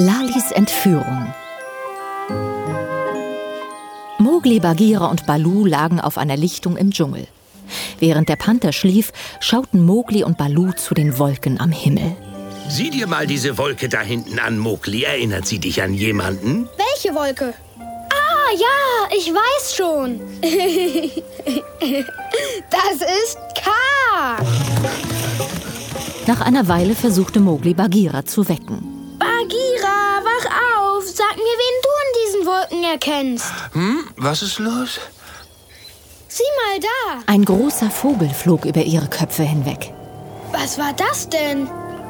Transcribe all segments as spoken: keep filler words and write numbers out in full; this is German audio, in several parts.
Lalis Entführung. Mowgli, Bagheera und Baloo lagen auf einer Lichtung im Dschungel. Während der Panther schlief, schauten Mowgli und Baloo zu den Wolken am Himmel. Sieh dir mal diese Wolke da hinten an, Mowgli. Erinnert sie dich an jemanden? Welche Wolke? Ah, ja, ich weiß schon. Das ist Kaa. Nach einer Weile versuchte Mowgli, Bagheera zu wecken. Bagheera, wach auf. Sag mir, wen du in diesen Wolken erkennst. Hm, was ist los? Sieh mal da. Ein großer Vogel flog über ihre Köpfe hinweg. Was war das denn?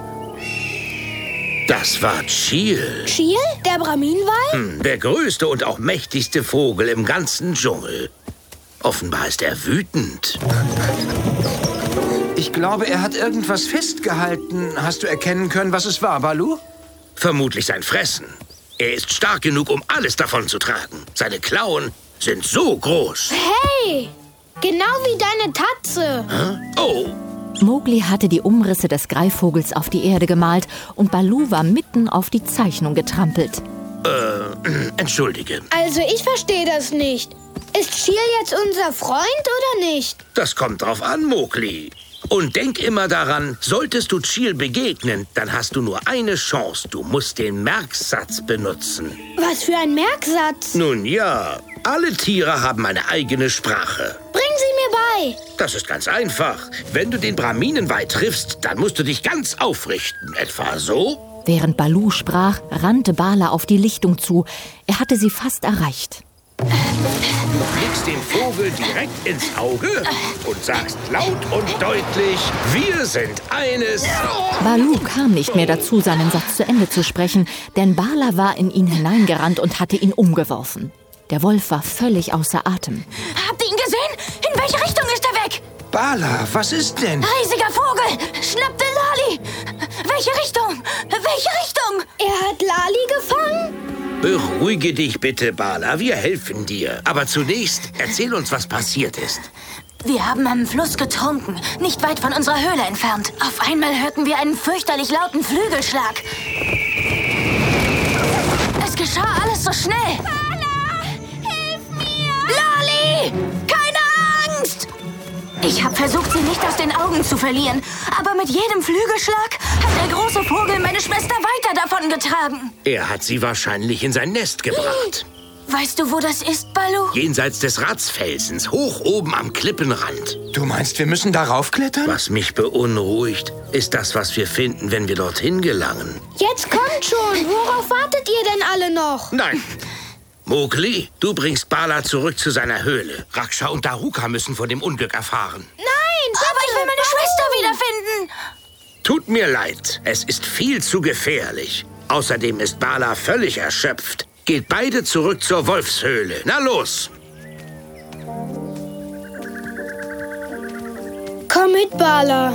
Das war Chil. Chil? Der Brahminwal? Hm, der größte und auch mächtigste Vogel im ganzen Dschungel. Offenbar ist er wütend. Ich glaube, er hat irgendwas festgehalten. Hast du erkennen können, was es war, Baloo? Vermutlich sein Fressen. Er ist stark genug, um alles davon zu tragen. Seine Klauen sind so groß. Hey, genau wie deine Tatze. Hä? Oh. Mowgli hatte die Umrisse des Greifvogels auf die Erde gemalt und Baloo war mitten auf die Zeichnung getrampelt. Äh, entschuldige. Also ich verstehe das nicht. Ist Chil jetzt unser Freund oder nicht? Das kommt drauf an, Mowgli. Und denk immer daran, solltest du Chil begegnen, dann hast du nur eine Chance. Du musst den Merksatz benutzen. Was für ein Merksatz? Nun ja, alle Tiere haben eine eigene Sprache. Bring sie mir bei. Das ist ganz einfach. Wenn du den Brahminenwal triffst, dann musst du dich ganz aufrichten. Etwa so? Während Baloo sprach, rannte Bala auf die Lichtung zu. Er hatte sie fast erreicht. Du blickst dem Vogel direkt ins Auge und sagst laut und deutlich, wir sind eines. Baloo kam nicht mehr dazu, seinen Satz zu Ende zu sprechen, denn Bala war in ihn hineingerannt und hatte ihn umgeworfen. Der Wolf war völlig außer Atem. Habt ihr ihn gesehen? In welche Richtung ist er weg? Bala, was ist denn? Riesiger Vogel! Schnappte Lali! Welche Richtung? Welche Richtung? Er hat Lali gefangen? Beruhige dich bitte, Bala. Wir helfen dir. Aber zunächst erzähl uns, was passiert ist. Wir haben am Fluss getrunken, nicht weit von unserer Höhle entfernt. Auf einmal hörten wir einen fürchterlich lauten Flügelschlag. Es geschah alles so schnell. Bala, hilf mir! Lali! Keine Angst! Ich habe versucht, sie nicht aus den Augen zu verlieren. Aber mit jedem Flügelschlag hat der große Vogel meine Schwester weiter davon getragen. Er hat sie wahrscheinlich in sein Nest gebracht. Weißt du, wo das ist, Baloo? Jenseits des Ratzfelsens, hoch oben am Klippenrand. Du meinst, wir müssen darauf klettern? Was mich beunruhigt, ist das, was wir finden, wenn wir dorthin gelangen. Jetzt kommt schon. Worauf wartet ihr denn alle noch? Nein. Mowgli, du bringst Bala zurück zu seiner Höhle. Raksha und Daruka müssen von dem Unglück erfahren. Nein, Aber ich will meine Schwester wiederfinden. Tut mir leid, es ist viel zu gefährlich. Außerdem ist Bala völlig erschöpft. Geht beide zurück zur Wolfshöhle. Na los! Komm mit, Bala.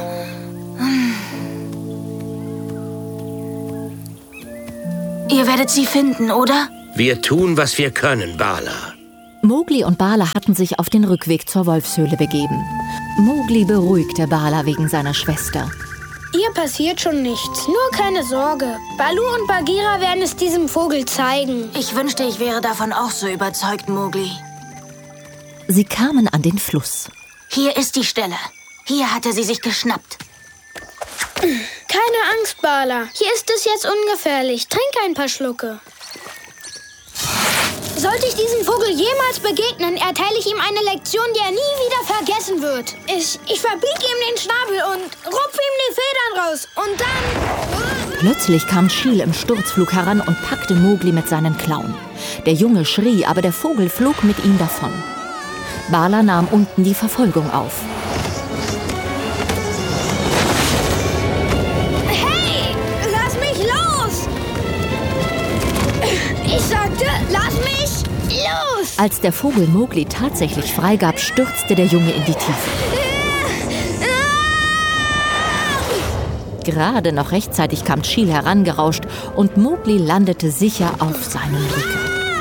Ihr werdet sie finden, oder? Wir tun, was wir können, Bala. Mowgli und Bala hatten sich auf den Rückweg zur Wolfshöhle begeben. Mowgli beruhigte Bala wegen seiner Schwester. Ihr passiert schon nichts. Nur keine Sorge. Baloo und Bagheera werden es diesem Vogel zeigen. Ich wünschte, ich wäre davon auch so überzeugt, Mowgli. Sie kamen an den Fluss. Hier ist die Stelle. Hier hat er sie sich geschnappt. Keine Angst, Bala. Hier ist es jetzt ungefährlich. Trink ein paar Schlucke. Sollte ich diesem Vogel jemals begegnen, erteile ich ihm eine Lektion, die er nie wieder vergessen wird. Ich, ich verbiege ihm den Schnabel und rupfe ihm die Federn raus. Und dann... Plötzlich kam Chil im Sturzflug heran und packte Mowgli mit seinen Klauen. Der Junge schrie, aber der Vogel flog mit ihm davon. Bala nahm unten die Verfolgung auf. Hey, lass mich los! Ich sagte, lass mich los! Als der Vogel Mowgli tatsächlich freigab, stürzte der Junge in die Tiefe. Gerade noch rechtzeitig kam Chil herangerauscht und Mowgli landete sicher auf seinem Rücken.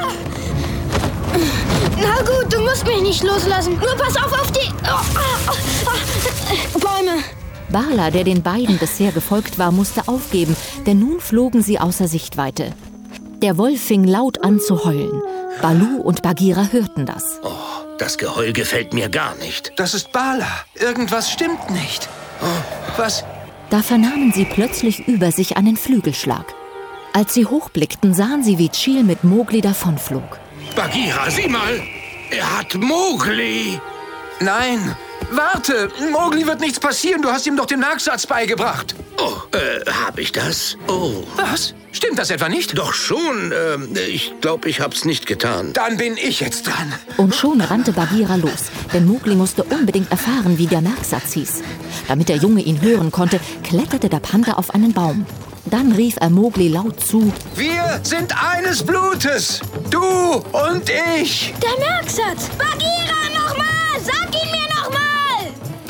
Na gut, du musst mich nicht loslassen. Nur pass auf auf die... Oh, oh, oh, Bäume. Bala, der den beiden bisher gefolgt war, musste aufgeben, denn nun flogen sie außer Sichtweite. Der Wolf fing laut an zu heulen. Baloo und Bagheera hörten das. Oh, das Geheul gefällt mir gar nicht. Das ist Bala. Irgendwas stimmt nicht. Oh, was? Da vernahmen sie plötzlich über sich einen Flügelschlag. Als sie hochblickten, sahen sie, wie Chil mit Mowgli davonflog. Bagheera, sieh mal! Er hat Mowgli! Nein, warte! Mowgli wird nichts passieren. Du hast ihm doch den Merksatz beigebracht. Oh, äh, hab ich das? Oh. Was? Stimmt das etwa nicht? Doch schon. Ähm, ich glaube, ich hab's nicht getan. Dann bin ich jetzt dran. Und schon rannte Bagheera los, denn Mowgli musste unbedingt erfahren, wie der Merksatz hieß. Damit der Junge ihn hören konnte, kletterte der Panther auf einen Baum. Dann rief er Mowgli laut zu: Wir sind eines Blutes, du und ich. Der Merksatz! Bagheera, nochmal! Sag ihn mir nochmal!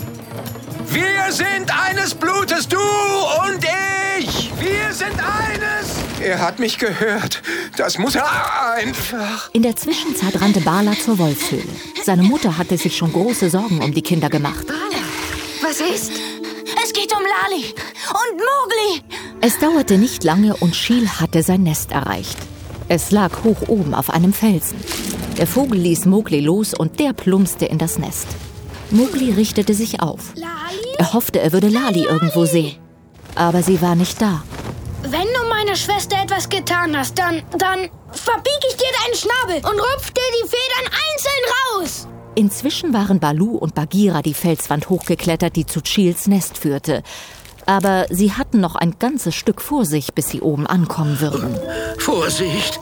Wir sind eines Blutes, du und ich. Wir sind eines. Er hat mich gehört. Das muss er einfach. In der Zwischenzeit rannte Bala zur Wolfshöhle. Seine Mutter hatte sich schon große Sorgen um die Kinder gemacht. Bala, was ist? Es geht um Lali und Mowgli. Es dauerte nicht lange und Chil hatte sein Nest erreicht. Es lag hoch oben auf einem Felsen. Der Vogel ließ Mowgli los und der plumpste in das Nest. Mowgli richtete sich auf. Lali? Er hoffte, er würde Lali irgendwo sehen. Aber sie war nicht da. Wenn du meiner Schwester etwas getan hast, dann, dann verbieg ich dir deinen Schnabel und rupf dir die Federn einzeln raus. Inzwischen waren Baloo und Bagheera die Felswand hochgeklettert, die zu Chils Nest führte. Aber sie hatten noch ein ganzes Stück vor sich, bis sie oben ankommen würden. Vorsicht!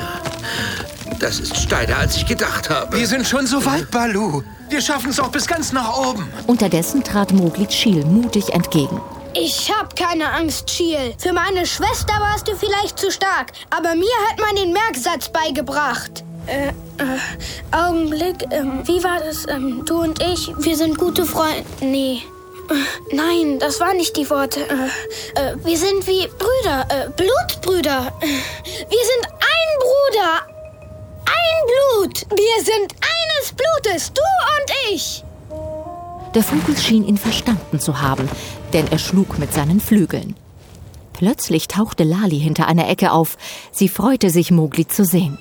Das ist steiler, als ich gedacht habe. Wir sind schon so weit, Baloo. Wir schaffen es auch bis ganz nach oben. Unterdessen trat Mowgli Chil mutig entgegen. Ich hab keine Angst, Chil. Für meine Schwester warst du vielleicht zu stark, aber mir hat man den Merksatz beigebracht. Äh, äh, Augenblick, ähm, wie war das? Ähm, du und ich, wir sind gute Freunde. Nee. Äh, nein, das waren nicht die Worte. Äh, äh, wir sind wie Brüder, äh, Blutbrüder. Äh, wir sind ein Bruder. Ein Blut. Wir sind eines Blutes, du und ich. Der Vogel schien ihn verstanden zu haben, denn er schlug mit seinen Flügeln. Plötzlich tauchte Lali hinter einer Ecke auf. Sie freute sich, Mowgli zu sehen.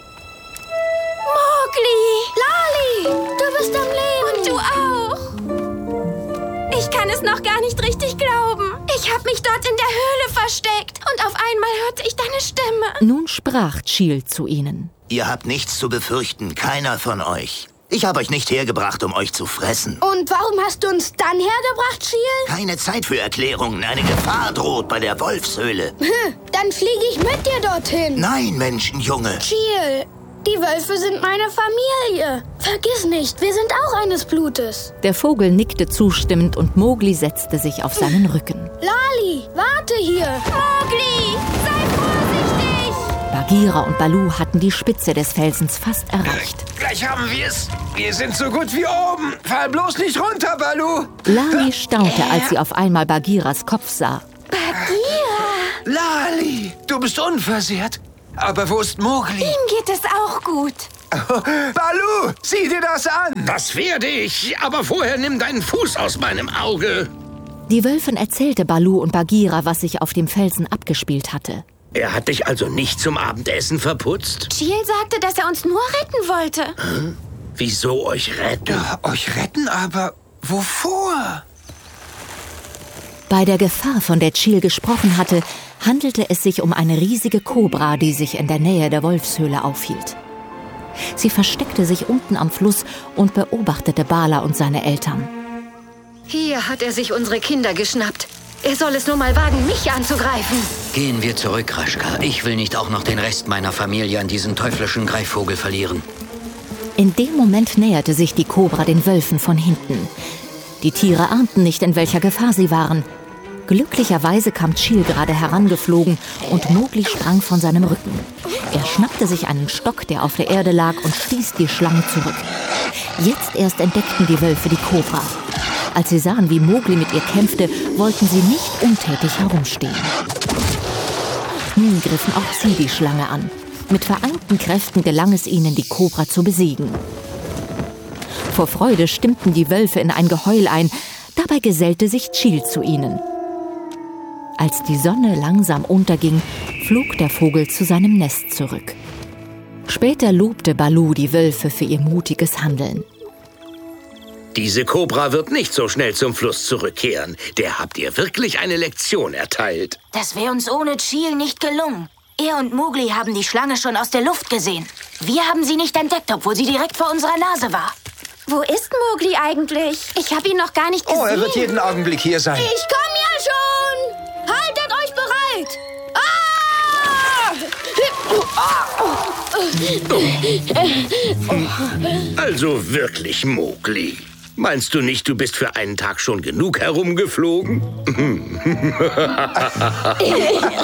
Lali, du bist am Leben. Und du auch. Ich kann es noch gar nicht richtig glauben. Ich habe mich dort in der Höhle versteckt und auf einmal hörte ich deine Stimme. Nun sprach Chil zu ihnen. Ihr habt nichts zu befürchten, keiner von euch. Ich habe euch nicht hergebracht, um euch zu fressen. Und warum hast du uns dann hergebracht, Chil? Keine Zeit für Erklärungen. Eine Gefahr droht bei der Wolfshöhle. Hm, dann fliege ich mit dir dorthin. Nein, Menschenjunge. Chil, die Wölfe sind meine Familie. Vergiss nicht, wir sind auch eines Blutes. Der Vogel nickte zustimmend und Mowgli setzte sich auf seinen Rücken. Lali, warte hier. Mowgli, sei vorsichtig. Bagheera und Baloo hatten die Spitze des Felsens fast erreicht. Gleich haben wir es. Wir sind so gut wie oben. Fall bloß nicht runter, Baloo. Lali staunte, als sie auf einmal Bagheeras Kopf sah. Lali, du bist unversehrt. Aber wo ist Mowgli? Ihm geht es auch gut. Oh, Baloo, sieh dir das an. Das werde ich, aber vorher nimm deinen Fuß aus meinem Auge. Die Wölfin erzählte Baloo und Bagheera, was sich auf dem Felsen abgespielt hatte. Er hat dich also nicht zum Abendessen verputzt? Chil sagte, dass er uns nur retten wollte. Hm? Wieso euch retten? Ja, euch retten, aber wovor? Bei der Gefahr, von der Chil gesprochen hatte, handelte es sich um eine riesige Kobra, die sich in der Nähe der Wolfshöhle aufhielt. Sie versteckte sich unten am Fluss und beobachtete Bala und seine Eltern. Hier hat er sich unsere Kinder geschnappt. Er soll es nur mal wagen, mich anzugreifen. Gehen wir zurück, Raschka. Ich will nicht auch noch den Rest meiner Familie an diesen teuflischen Greifvogel verlieren. In dem Moment näherte sich die Kobra den Wölfen von hinten. Die Tiere ahnten nicht, in welcher Gefahr sie waren. Glücklicherweise kam Chil gerade herangeflogen und Mowgli sprang von seinem Rücken. Er schnappte sich einen Stock, der auf der Erde lag, und stieß die Schlange zurück. Jetzt erst entdeckten die Wölfe die Kobra. Als sie sahen, wie Mowgli mit ihr kämpfte, wollten sie nicht untätig herumstehen. Nun griffen auch sie die Schlange an. Mit vereinten Kräften gelang es ihnen, die Kobra zu besiegen. Vor Freude stimmten die Wölfe in ein Geheul ein. Dabei gesellte sich Chil zu ihnen. Als die Sonne langsam unterging, flog der Vogel zu seinem Nest zurück. Später lobte Baloo die Wölfe für ihr mutiges Handeln. Diese Kobra wird nicht so schnell zum Fluss zurückkehren. Der habt ihr wirklich eine Lektion erteilt. Das wäre uns ohne Chil nicht gelungen. Er und Mowgli haben die Schlange schon aus der Luft gesehen. Wir haben sie nicht entdeckt, obwohl sie direkt vor unserer Nase war. Wo ist Mowgli eigentlich? Ich habe ihn noch gar nicht gesehen. Oh, er wird jeden Augenblick hier sein. Ich komme ja schon! Haltet euch bereit! Ah! Also wirklich, Mowgli. Meinst du nicht, du bist für einen Tag schon genug herumgeflogen?